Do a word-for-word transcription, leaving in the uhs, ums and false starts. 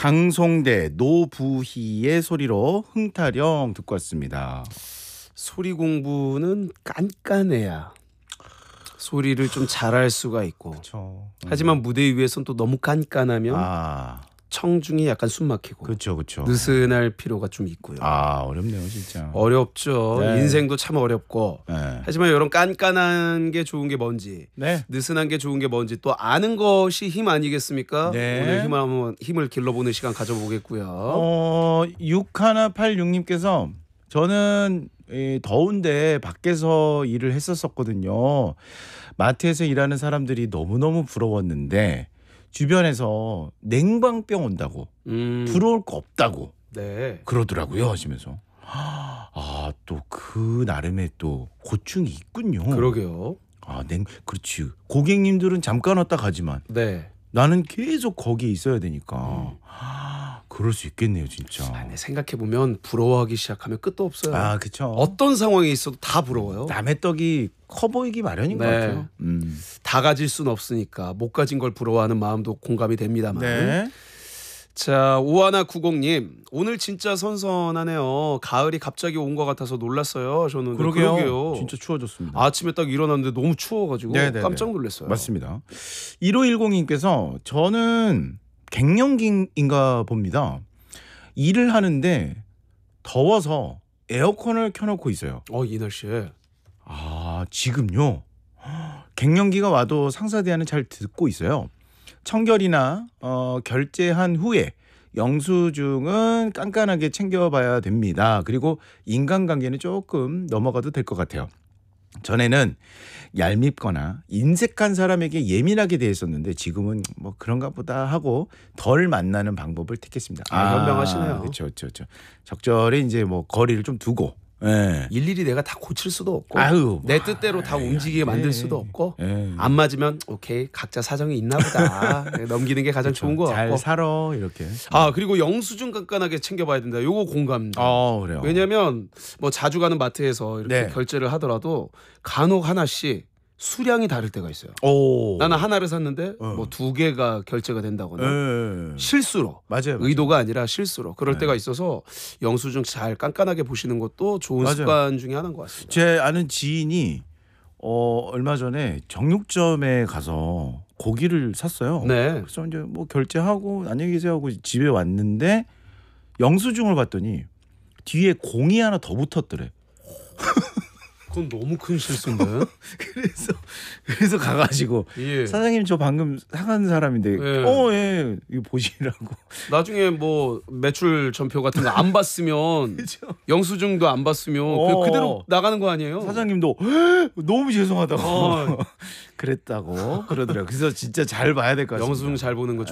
강송대 노부희의 소리로 흥타령 듣고 왔습니다. 소리 공부는 깐깐해야 소리를 좀 잘할 수가 있고. 그렇죠. 하지만 무대 위에서는 또 너무 깐깐하면 아, 청중이 약간 숨 막히고 그렇죠, 그렇죠. 느슨할 필요가 좀 있고요. 아, 어렵네요, 진짜. 어렵죠. 네. 인생도 참 어렵고. 네. 하지만 이런 깐깐한 게 좋은 게 뭔지, 네. 느슨한 게 좋은 게 뭔지 또 아는 것이 힘 아니겠습니까? 네. 오늘 힘을 한번 힘을 길러보는 시간 가져보겠고요. 어, 육일팔육님께서 저는 이 더운데 밖에서 일을 했었었거든요. 마트에서 일하는 사람들이 너무너무 부러웠는데 주변에서 냉방병 온다고 음, 부러울 거 없다고 네. 그러더라고요 하시면서 아, 또 그 나름의 또 고충이 있군요. 그러게요. 아, 냉 그렇지. 고객님들은 잠깐 왔다 가지만 네. 나는 계속 거기에 있어야 되니까 음. 아, 그럴 수 있겠네요, 진짜. 아, 네, 생각해 보면 부러워하기 시작하면 끝도 없어요. 아, 그렇죠. 어떤 상황에 있어도 다 부러워요. 남의 떡이 커 보이기 마련인 것 네. 같아요. 음. 다 가질 수는 없으니까 못 가진 걸 부러워하는 마음도 공감이 됩니다만. 네. 자, 오하나구공님 오늘 진짜 선선하네요. 가을이 갑자기 온 것 같아서 놀랐어요. 저는 그러게요. 그러게요. 진짜 추워졌습니다. 아침에 딱 일어났는데 너무 추워가지고 네네네. 깜짝 놀랐어요. 맞습니다. 일오일공님께서 저는 갱년기인가 봅니다. 일을 하는데 더워서 에어컨을 켜놓고 있어요. 어, 이 날씨에. 아, 지금요? 갱년기가 와도 상사 대화는 잘 듣고 있어요. 청결이나 어, 결제한 후에 영수증은 깐깐하게 챙겨봐야 됩니다. 그리고 인간관계는 조금 넘어가도 될 것 같아요. 전에는 얄밉거나 인색한 사람에게 예민하게 대했었는데 지금은 뭐 그런가 보다 하고 덜 만나는 방법을 택했습니다. 아, 현명하시네요. 그렇죠, 그렇죠, 그렇죠. 적절히 이제 뭐 거리를 좀 두고. 예. 일일이 내가 다 고칠 수도 없고 아유, 내 뜻대로 다 에이, 움직이게 안 만들 돼. 수도 없고 예. 안 맞으면 오케이 각자 사정이 있나 보다 넘기는 게 가장 좋은 것 잘 같고. 살아 이렇게. 아, 그리고 영수증 깐깐하게 챙겨봐야 된다. 요거 공감입니다. 어, 그래요. 왜냐면 뭐 자주 가는 마트에서 이렇게 네. 결제를 하더라도 간혹 하나씩 수량이 다를 때가 있어요. 오. 나는 하나를 샀는데 어. 뭐 두 개가 결제가 된다거나 예. 실수로 맞아요, 맞아요. 의도가 아니라 실수로 그럴 네. 때가 있어서 영수증 잘 깐깐하게 보시는 것도 좋은 맞아요. 습관 중에 하나인 것 같습니다. 제 아는 지인이 어, 얼마 전에 정육점에 가서 고기를 샀어요. 네. 그래서 이제 뭐 결제하고 안녕히 계세요 하고 집에 왔는데 영수증을 봤더니 뒤에 공이 하나 더 붙었더래. 그건 너무 큰 실수인데. 그래서 그래서 가가지고 예. 사장님 저 방금 사간 사람인데 예. 어, 예, 이거 보시라고. 나중에 뭐 매출 전표 같은 거 안 봤으면 그죠? 영수증도 안 봤으면 어. 그 그대로 나가는 거 아니에요? 사장님도 너무 죄송하다고 어. 그랬다고 그러더라고요. 그래서 진짜 잘 봐야 될 것 같습니다. 영수증 잘 보는 거